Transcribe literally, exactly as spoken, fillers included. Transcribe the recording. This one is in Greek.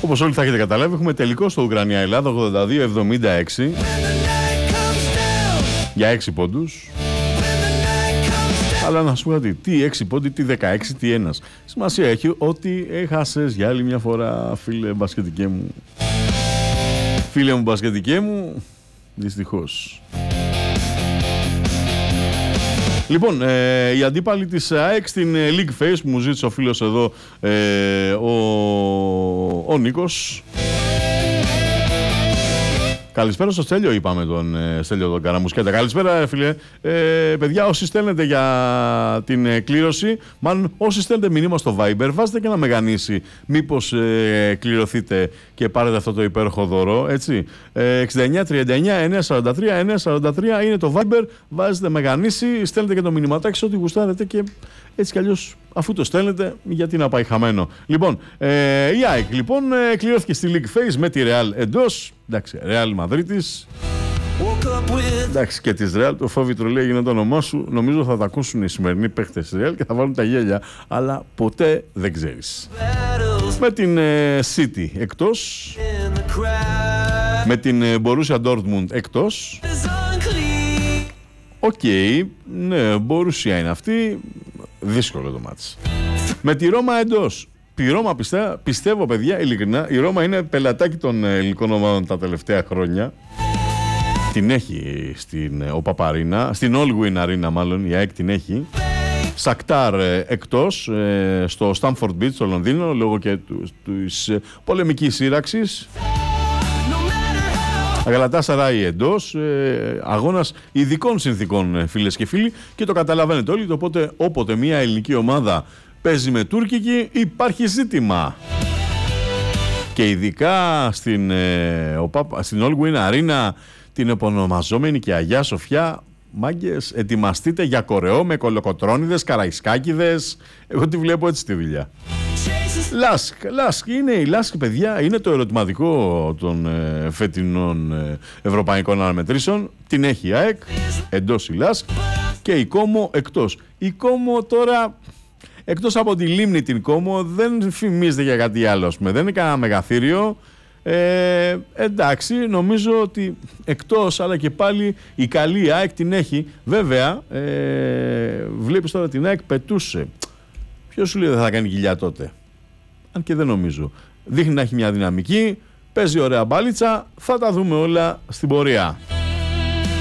Όπως όλοι θα έχετε καταλάβει, έχουμε τελικό στο Ουκρανία-Ελλάδα ογδόντα δύο εβδομήντα έξι για έξι πόντους. Αλλά να σου πω κάτι, τι έξι πόντι, τι δεκαέξι, τι ένας. Σημασία έχει ότι έχασες για άλλη μια φορά, φίλε μπασκετικέ μου. Φίλε μου μπασκετικέ μου, δυστυχώς. Λοιπόν, ε, οι αντίπαλοι της ΑΕΚ στην ε, League Face που μου ζήτησε ο φίλος εδώ, ε, ο, ο Νίκος. Καλησπέρα στο Στέλιο, είπαμε τον ε, Στέλιο τον Καραμουσκέτα. Καλησπέρα, φίλε. Ε, παιδιά, όσοι στέλνετε για την ε, κλήρωση, μάλλον όσοι στέλνετε μηνύμα στο Viber, βάζετε και ένα μεγανήσι. Μήπως ε, κληρωθείτε και πάρετε αυτό το υπέροχο δώρο, έτσι. Ε, εξήντα εννιά τριάντα εννιά εννιακόσια σαράντα τρία εννιακόσια σαράντα τρία είναι το Viber. Βάζετε μεγανήσι, στέλνετε και το μηνυματάκι σε ό,τι γουστάρετε και έτσι κι αλλιώς, αφού το στέλνετε, γιατί να πάει χαμένο. Λοιπόν, ε, η ΑΕΚ λοιπόν ε, κληρώθηκε στη League Face με τη Real εντός. Εντάξει, Real Μαδρίτης. Εντάξει, και της Real, το φόβητρο λέει έγινε το όνομά σου. Νομίζω θα τα ακούσουν οι σημερινοί παίχτες της Real και θα βάλουν τα γέλια. Αλλά ποτέ δεν ξέρεις. Με την ε, City εκτός. Με την ε, Borussia Dortmund εκτός. Οκ, okay, ναι, Borussia είναι αυτή. Δύσκολο το μάτς. Με τη Ρώμα εντός. Η Ρώμα πιστεύω, πιστεύω, παιδιά, ειλικρινά, η Ρώμα είναι πελατάκι των ελληνικών ομάδων τα τελευταία χρόνια. Την έχει στην ο Παπαρίνα, στην All-Win Arena μάλλον, η ΑΕΚ την έχει. Σακτάρ ε, εκτός, ε, στο Stamford Bridge, στο Λονδίνο, λόγω και της ε, πολεμικής σύραξης. Γαλατάσαράι εντός, ε, αγώνας ειδικών συνθήκων, ε, φίλες και φίλοι, και το καταλαβαίνετε όλοι, οπότε όποτε μια ελληνική ομάδα παίζει με τουρκική υπάρχει ζήτημα. Και ειδικά στην, ε, ο, στην All-Win Arena, την επωνομαζόμενη και Αγιά Σοφιά, μάγκες, ετοιμαστείτε για κορεό με κολοκοτρώνιδες, καραϊσκάκιδες. Εγώ τη βλέπω έτσι τη δουλειά. Λάσκ, Λάσκ, είναι η Λάσκ, παιδιά, είναι το ερωτηματικό των ε, φετινών ε, ευρωπαϊκών αναμετρήσεων. Την έχει η ΑΕΚ, εντός η Λάσκ, και η Κόμο εκτός. Η Κόμο τώρα, εκτός από τη Λίμνη την Κόμο, δεν φημίζεται για κάτι άλλο, δεν είναι κανένα μεγαθύριο. Ε, εντάξει, νομίζω ότι εκτός, αλλά και πάλι η καλή ΑΕΚ την έχει. Βέβαια, ε, βλέπεις τώρα την ΑΕΚ πετούσε. Ποιος σου λέει δεν θα κάνει κοιλιά τότε? Αν και δεν νομίζω. Δείχνει να έχει μια δυναμική, παίζει ωραία μπάλιτσα, θα τα δούμε όλα στην πορεία.